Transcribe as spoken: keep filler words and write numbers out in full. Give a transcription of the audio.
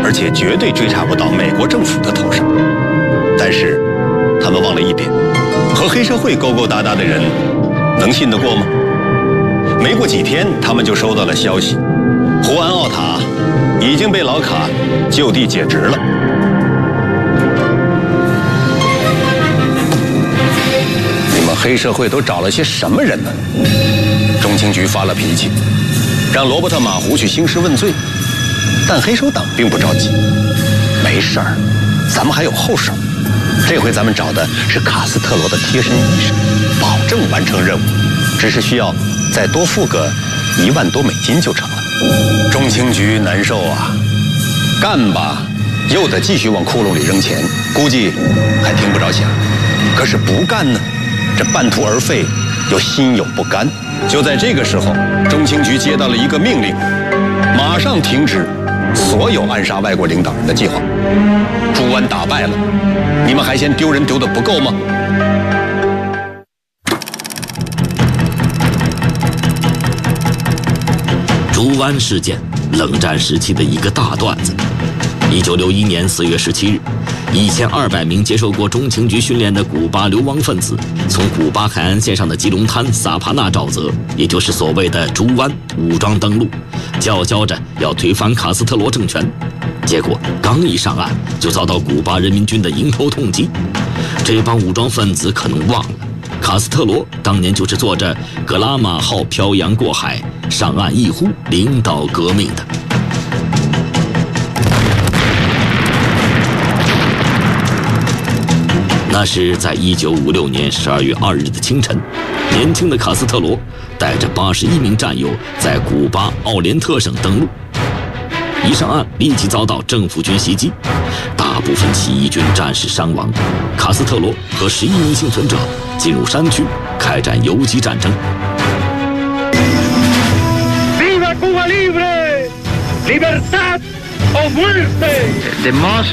而且绝对追查不到美国政府的头上。但是他们忘了一点，和黑社会勾勾搭搭的人能信得过吗？没过几天，他们就收到了消息，胡安·奥塔已经被老卡就地解职了。你们黑社会都找了些什么人呢？中情局发了脾气，让罗伯特·马胡去兴师问罪，但黑手党并不着急。没事儿，咱们还有后手。这回咱们找的是卡斯特罗的贴身医生，保证完成任务，只是需要再多付个一万多美金就成了。中情局难受啊，干吧，又得继续往窟窿里扔钱，估计还听不着响。可是不干呢，这半途而废，又心有不甘。就在这个时候，中情局接到了一个命令，马上停止所有暗杀外国领导人的计划。朱安打败了，你们还嫌丢人丢得不够吗？ 朱湾事件，冷战时期的一个大段子。一九六一年四月十七日，一千二百名接受过中情局训练的古巴流亡分子，从古巴海岸线上的吉隆滩萨帕纳沼泽，也就是所谓的朱湾，武装登陆，叫嚣着要推翻卡斯特罗政权。结果刚一上岸，就遭到古巴人民军的迎头痛击。这帮武装分子可能忘了，卡斯特罗当年就是坐着格拉马号漂洋过海上岸一呼领导革命的。那是在一九五六年十二月二日的清晨，年轻的卡斯特罗带着八十一名战友在古巴奥连特省登陆。一上岸，立即遭到政府军袭击，大部分起义军战士伤亡。卡斯特罗和十一名幸存者进入山区，开展游击战争。 Viva Cuba libre! Libertad o muerte!